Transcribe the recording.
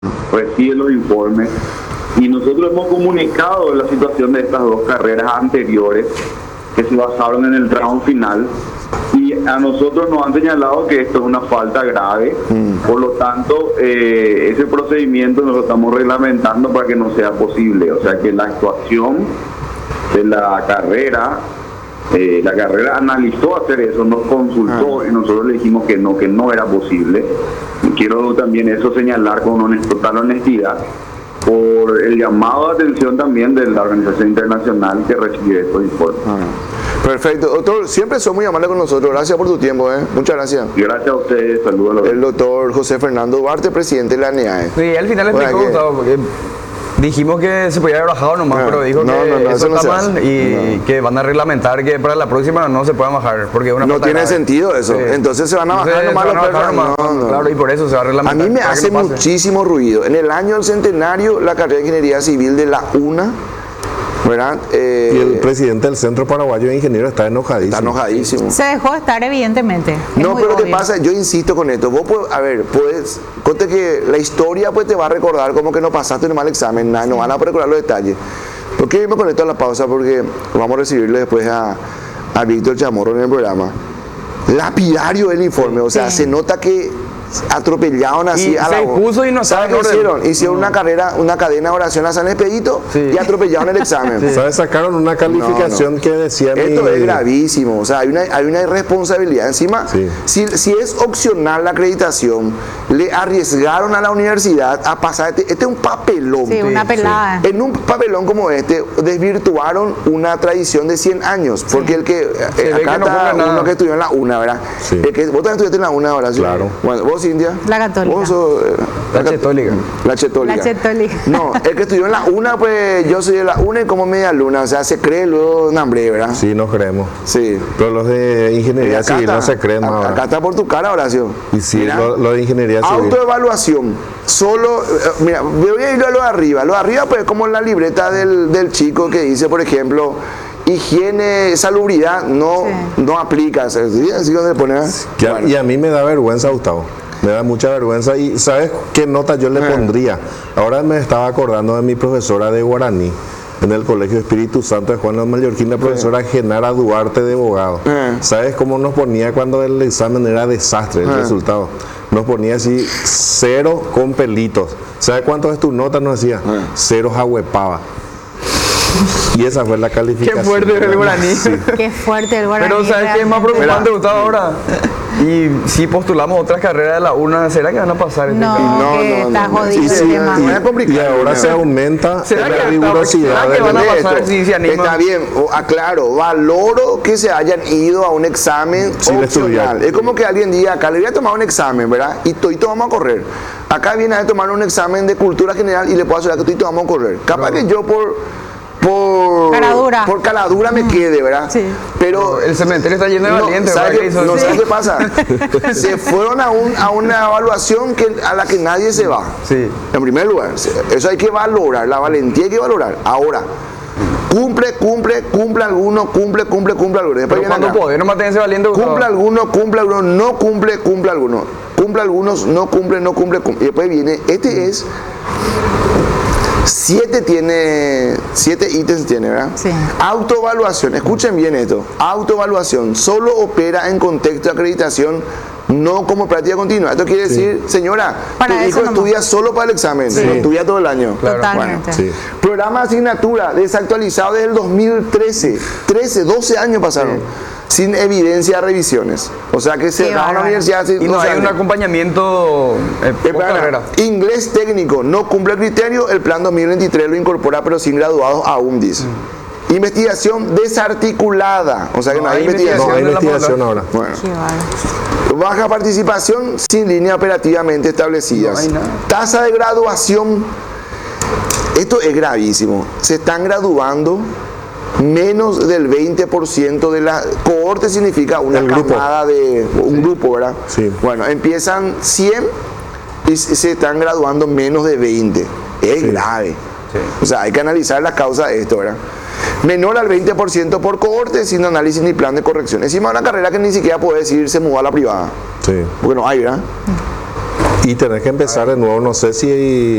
recibe los informes y nosotros hemos comunicado la situación de estas dos carreras anteriores que se basaron en el tramo final y a nosotros nos han señalado que esto es una falta grave, por lo tanto ese procedimiento nos lo estamos reglamentando para que no sea posible, o sea que la actuación de la carrera analizó hacer eso, nos consultó y nosotros le dijimos que no era posible. Y quiero también eso señalar con total honestidad por el llamado de atención también de la organización internacional que recibe estos informes. Perfecto, doctor, siempre son muy amables con nosotros, gracias por tu tiempo, muchas gracias. Y gracias a ustedes, saludos. El doctor José Fernando Duarte, presidente de la ANEAE. Sí, al final le explicó, Gustavo, porque dijimos que se podía haber bajado nomás, pero dijo que eso está mal y que van a reglamentar que para la próxima no se puedan bajar. Porque una no tiene sentido eso, entonces se van a bajar nomás los precios. Claro, y por eso se va a reglamentar. A mí me hace muchísimo ruido. En el año del centenario, la carrera de Ingeniería Civil de la UNA, ¿verdad? Y el presidente del Centro Paraguayo de Ingenieros está enojadísimo. Está enojadísimo. Se dejó estar, evidentemente. No, pero ¿qué pasa? Yo insisto con esto. Vos, conte que la historia pues te va a recordar como que no pasaste un mal examen, no van a recordar los detalles. ¿Por qué me conecto a la pausa? Porque vamos a recibirle después a Víctor Chamorro en el programa. Lapidario el informe, o sea, se nota que atropellaron así a la puso y no ¿sabes qué hicieron? Hicieron una cadena de oración a San Expedito y atropellaron el examen. ¿Sabes? Sacaron una calificación que decía esto es gravísimo, o sea, hay una irresponsabilidad. Encima, si es opcional la acreditación, le arriesgaron a la universidad a pasar, este es un papelón. Sí, una pelada. En un papelón como este, desvirtuaron una tradición de 100 años, porque el que, acá está uno que estudió en la UNA, ¿verdad? El que, vos también estudiaste en la UNA ahora, ¿sí? Claro. Bueno, vos, Cintia. La católica. Vos sos, la católica. La chetólica. La chetólica. No, el que estudió en la UNA, pues yo soy de la UNA y como media luna, o sea, se cree luego un hambre, ¿verdad? Sí, nos creemos. Sí. Pero los de Ingeniería Civil no se creen ahora. Acá está por tu cara, Horacio. Y sí, lo de Ingeniería Civil. Autoevaluación. Solo, mira, voy a ir a lo de arriba. Lo de arriba, pues, como la libreta del chico que dice, por ejemplo, higiene, salubridad, no aplica. ¿Sí? Así donde pone, Y a mí me da vergüenza, Gustavo. Me da mucha vergüenza. ¿Y sabes qué nota yo le pondría? Ahora me estaba acordando de mi profesora de guaraní en el Colegio Espíritu Santo de Juan de Mallorquín, la profesora Genara Duarte de Bogado. ¿Sabes cómo nos ponía cuando el examen era desastre el resultado? Nos ponía así 0 con pelitos. ¿Sabes cuánto es tu nota? Nos decía 0 jahuepaba. Y esa fue la calificación. Qué fuerte el guaraní. Sí. Qué fuerte el guaraní. Pero ¿sabes qué es más preocupante, Gustavo, ahora? Y si postulamos otras carreras de la UNA, ¿será que van a pasar? No, está jodido el tema. Y ahora se aumenta la rigurosidad. ¿Será que van a pasar si se animan? Está bien, aclaro, valoro que se hayan ido a un examen opcional. Es como que alguien diga, acá le voy a tomar un examen, ¿verdad? Y todito vamos a correr. Acá viene a tomar un examen de cultura general y le puedo asegurar que todito vamos a correr. Capaz que yo por caladura me quede, ¿verdad? Sí. Pero el cementerio está lleno de valientes. ¿Sabes qué pasa? Se fueron a una evaluación a la que nadie se va. Sí. En primer lugar, eso hay que valorar, la valentía hay que valorar. Ahora, cumple alguno, cumple alguno. Después cuando poder no mantenerse valiente. Cumple alguno, no cumple alguno. Cumple algunos, no cumple. Y después viene, es 7 ítems tiene, ¿verdad? Sí. Autoevaluación, escuchen bien esto. Autoevaluación solo opera en contexto de acreditación, no como práctica continua. Esto quiere decir, señora, tu hijo estudia solo para el examen, no estudia todo el año. Totalmente. Bueno, programa de asignatura desactualizado desde el 2013. 12 años pasaron. Sin evidencia de revisiones. O sea que se va a la universidad. Y no hay un acompañamiento carrera. Inglés técnico, no cumple el criterio. El plan 2023 lo incorpora, pero sin graduados aún, dice. Investigación desarticulada. O sea que no hay investigación. No hay investigación ahora. Bueno. Baja participación sin línea operativamente establecidas. No hay nada. Tasa de graduación. Esto es gravísimo. Se están graduando menos del 20% de la cohorte, significa una camada de un grupo, ¿verdad? Sí. Bueno, empiezan 100 y se están graduando menos de 20. Es grave. Sí. O sea, hay que analizar la causa de esto, ¿verdad? Menor al 20% por cohorte, sin análisis ni plan de corrección. Encima de una carrera que ni siquiera puede decir se mudó a la privada. Sí. Porque no hay, ¿verdad? Y tenés que empezar de nuevo, no sé si